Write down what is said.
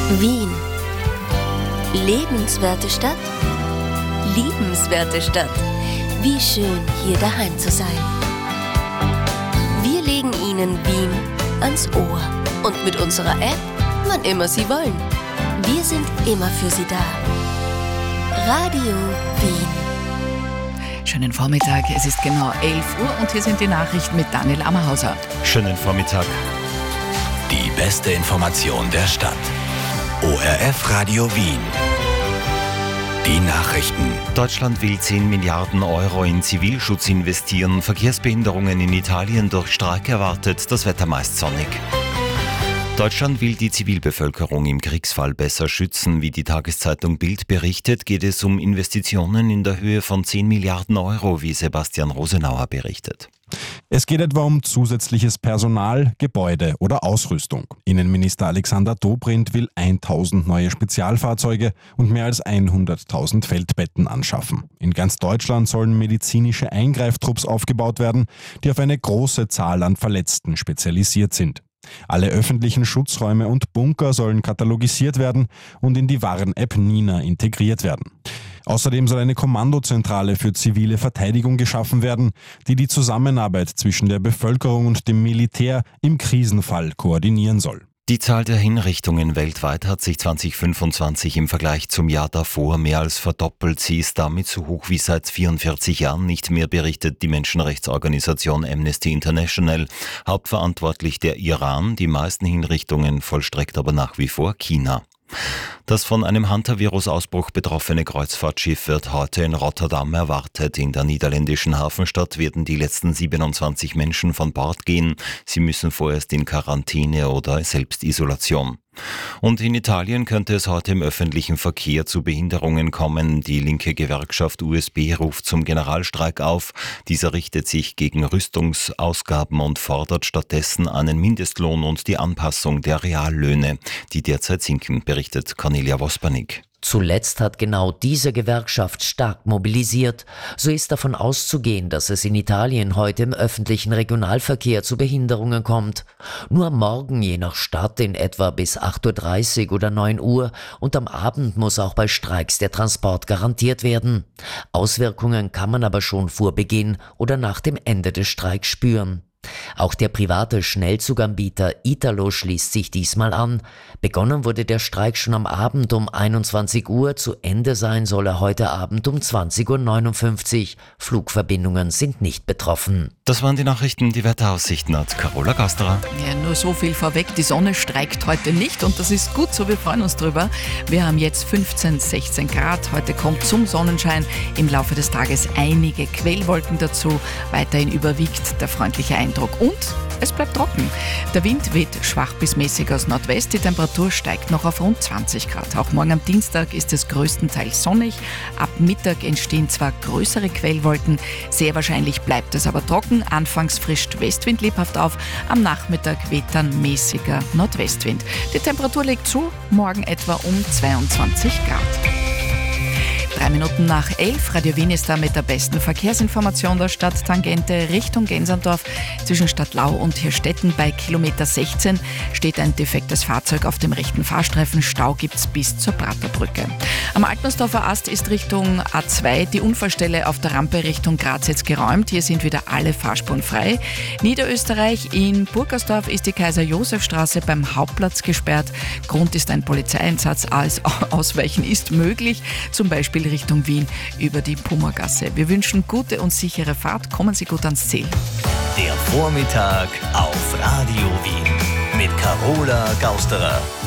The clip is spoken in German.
Wien. Lebenswerte Stadt, liebenswerte Stadt. Wie schön, hier daheim zu sein. Wir legen Ihnen Wien ans Ohr. Und mit unserer App, wann immer Sie wollen. Wir sind immer für Sie da. Radio Wien. Schönen Vormittag, es ist genau 11 Uhr und hier sind die Nachrichten mit Daniel Ammerhauser. Schönen Vormittag. Die beste Information der Stadt. ORF Radio Wien. Die Nachrichten. Deutschland will 10 Milliarden Euro in Zivilschutz investieren. Verkehrsbehinderungen in Italien durch Streik erwartet. Das Wetter meist sonnig. Deutschland will die Zivilbevölkerung im Kriegsfall besser schützen. Wie die Tageszeitung Bild berichtet, geht es um Investitionen in der Höhe von 10 Milliarden Euro, wie Sebastian Rosenauer berichtet. Es geht etwa um zusätzliches Personal, Gebäude oder Ausrüstung. Innenminister Alexander Dobrindt will 1000 neue Spezialfahrzeuge und mehr als 100.000 Feldbetten anschaffen. In ganz Deutschland sollen medizinische Eingreiftrupps aufgebaut werden, die auf eine große Zahl an Verletzten spezialisiert sind. Alle öffentlichen Schutzräume und Bunker sollen katalogisiert werden und in die Warn-App Nina integriert werden. Außerdem soll eine Kommandozentrale für zivile Verteidigung geschaffen werden, die die Zusammenarbeit zwischen der Bevölkerung und dem Militär im Krisenfall koordinieren soll. Die Zahl der Hinrichtungen weltweit hat sich 2025 im Vergleich zum Jahr davor mehr als verdoppelt. Sie ist damit so hoch wie seit 44 Jahren nicht mehr, berichtet die Menschenrechtsorganisation Amnesty International. Hauptverantwortlich der Iran, die meisten Hinrichtungen vollstreckt aber nach wie vor China. Das von einem Hantavirus-Ausbruch betroffene Kreuzfahrtschiff wird heute in Rotterdam erwartet. In der niederländischen Hafenstadt werden die letzten 27 Menschen von Bord gehen. Sie müssen vorerst in Quarantäne oder Selbstisolation. Und in Italien könnte es heute im öffentlichen Verkehr zu Behinderungen kommen. Die linke Gewerkschaft USB ruft zum Generalstreik auf. Dieser richtet sich gegen Rüstungsausgaben und fordert stattdessen einen Mindestlohn und die Anpassung der Reallöhne, die derzeit sinken, berichtet Cornelia Wospanik. Zuletzt hat genau diese Gewerkschaft stark mobilisiert. So ist davon auszugehen, dass es in Italien heute im öffentlichen Regionalverkehr zu Behinderungen kommt. Nur morgen je nach Stadt in etwa bis 8.30 Uhr oder 9 Uhr und am Abend muss auch bei Streiks der Transport garantiert werden. Auswirkungen kann man aber schon vor Beginn oder nach dem Ende des Streiks spüren. Auch der private Schnellzuganbieter Italo schließt sich diesmal an. Begonnen wurde der Streik schon am Abend um 21 Uhr, zu Ende sein soll er heute Abend um 20.59 Uhr. Flugverbindungen sind nicht betroffen. Das waren die Nachrichten, die Wetteraussichten hat Carola Gasterer. Ja, nur so viel vorweg, die Sonne streikt heute nicht und das ist gut so, wir freuen uns drüber. Wir haben jetzt 15, 16 Grad, heute kommt zum Sonnenschein im Laufe des Tages einige Quellwolken dazu. Weiterhin überwiegt der freundliche Eindruck und es bleibt trocken. Der Wind weht schwach bis mäßig aus Nordwest, die Temperatur steigt noch auf rund 20 Grad. Auch morgen am Dienstag ist es größtenteils sonnig. Ab Mittag entstehen zwar größere Quellwolken, sehr wahrscheinlich bleibt es aber trocken. Anfangs frischt Westwind lebhaft auf, am Nachmittag weht dann mäßiger Nordwestwind. Die Temperatur legt zu, morgen etwa um 22 Grad. 3 Minuten nach 11, Radio Wien ist da mit der besten Verkehrsinformation der Stadt. Tangente Richtung Gensandorf zwischen Stadtlau und Hirstetten bei Kilometer 16 steht ein defektes Fahrzeug auf dem rechten Fahrstreifen. Stau gibt's bis zur Praterbrücke. Am Altmersdorfer Ast ist Richtung A2 die Unfallstelle auf der Rampe Richtung Graz jetzt geräumt. Hier sind wieder alle Fahrspuren frei. Niederösterreich in Burgersdorf ist die Kaiser-Josef-Straße beim Hauptplatz gesperrt. Grund ist ein Polizeieinsatz. Alles Ausweichen ist möglich, zum Beispiel Richtung Wien über die Pummergasse. Wir wünschen gute und sichere Fahrt. Kommen Sie gut ans Ziel. Der Vormittag auf Radio Wien mit Carola Gausterer.